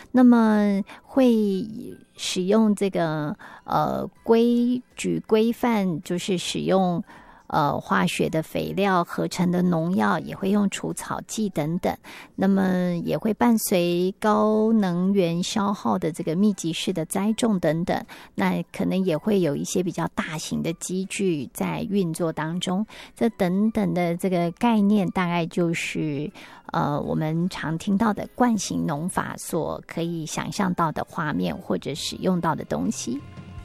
那么会使用这个规矩规范，就是使用化学的肥料、合成的农药，也会用除草剂等等。那么也会伴随高能源消耗的这个密集式的栽种等等。那可能也会有一些比较大型的机具在运作当中。这等等的这个概念，大概就是我们常听到的惯性农法所可以想象到的画面或者使用到的东西。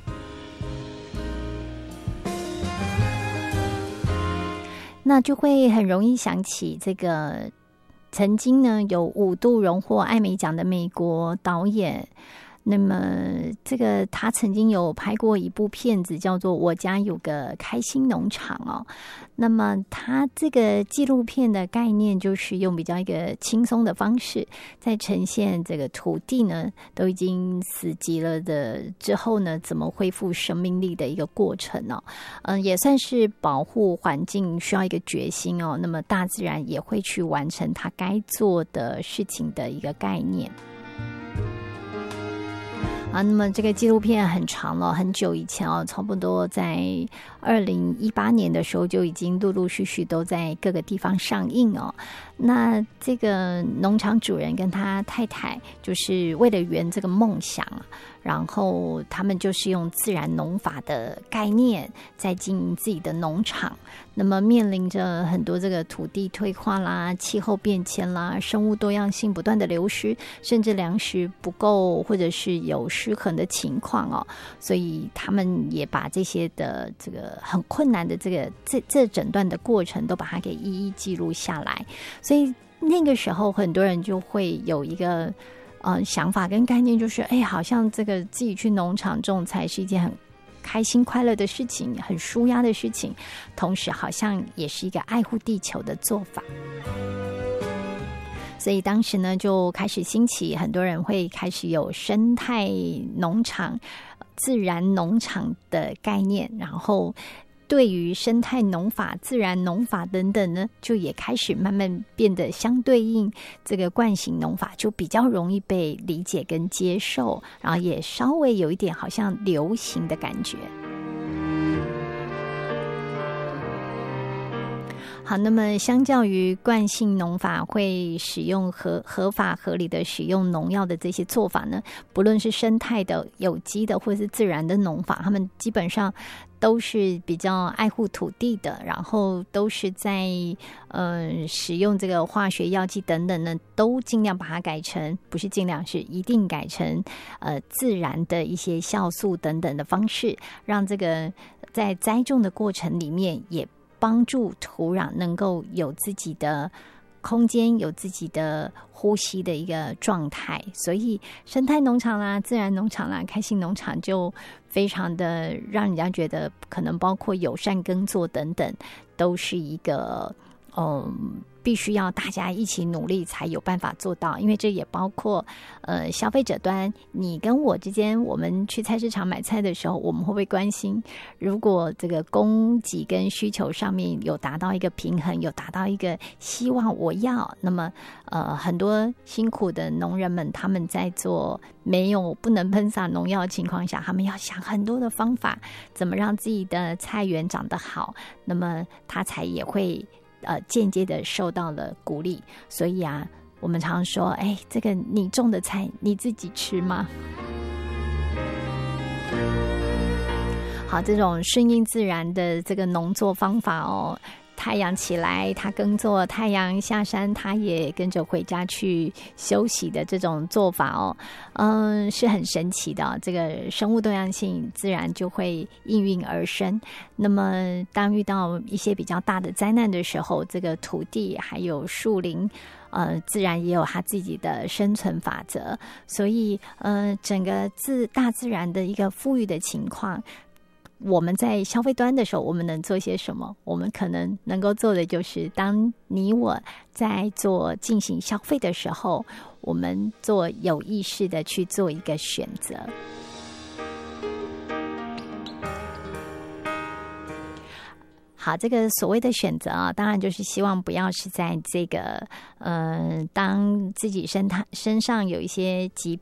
那就会很容易想起这个曾经呢有5度荣获艾美奖的美国导演，那么这个他曾经有拍过一部片子叫做《我家有个开心农场》哦。那么他这个纪录片的概念就是用比较一个轻松的方式，在呈现这个土地呢都已经死寂了的之后呢，怎么恢复生命力的一个过程哦。也算是保护环境需要一个决心哦。那么大自然也会去完成它该做的事情的一个概念。那么这个纪录片很长了，很久以前哦，差不多在2018年的时候就已经陆陆续续都在各个地方上映哦。那这个农场主人跟他太太就是为了圆这个梦想，然后他们就是用自然农法的概念在经营自己的农场。那么面临着很多这个土地退化啦、气候变迁啦、生物多样性不断的流失，甚至粮食不够或者是有失衡的情况哦。所以他们也把这些的这个很困难的这整段的过程都把它给一一记录下来。所以那个时候很多人就会有一个想法跟概念，就是好像这个自己去农场种菜是一件很开心快乐的事情，很舒压的事情，同时好像也是一个爱护地球的做法。所以当时呢就开始兴起，很多人会开始有生态农场、自然农场的概念，然后对于生态农法、自然农法等等呢，就也开始慢慢变得相对应这个惯性农法，就比较容易被理解跟接受，然后也稍微有一点好像流行的感觉。好，那么相较于惯性农法会使用合法合理的使用农药的这些做法呢，不论是生态的、有机的或者是自然的农法，他们基本上都是比较爱护土地的，然后都是在使用这个化学药剂等等呢，都尽量把它改成，不是尽量，是一定改成自然的一些酵素等等的方式，让这个在栽种的过程里面也帮助土壤能够有自己的空间，有自己的呼吸的一个状态。所以生态农场啦、自然农场啦、开心农场就非常的让人家觉得，可能包括友善耕作等等，都是一个必须要大家一起努力才有办法做到。因为这也包括消费者端，你跟我之间，我们去菜市场买菜的时候，我们会不会关心，如果这个供给跟需求上面有达到一个平衡，有达到一个希望我要，那么很多辛苦的农人们，他们在做不能喷洒农药的情况下，他们要想很多的方法，怎么让自己的菜园长得好，那么他才也会间接的受到了鼓励。所以啊，我们常说，这个你种的菜你自己吃吗？好，这种顺应自然的这个农作方法哦，太阳起来他耕作，太阳下山他也跟着回家去休息的这种做法哦，是很神奇的这个生物多样性自然就会应运而生。那么当遇到一些比较大的灾难的时候，这个土地还有树林自然也有它自己的生存法则。所以整个大自然的一个富裕的情况，我们在消费端的时候，我们能做些什么？我们可能能够做的就是，当你我在进行消费的时候，我们做有意识的去做一个选择。好，这个所谓的选择啊，当然就是希望不要是在这个当自己身上有一些疾